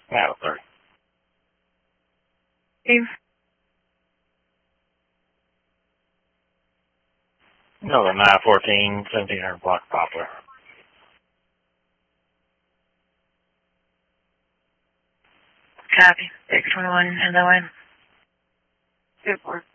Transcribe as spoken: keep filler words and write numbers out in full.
Yeah, thirty. Steve? No, the nine fourteen, seventeen hundred block Poplar. Copy. six twenty-one, hello, I'm. Good work.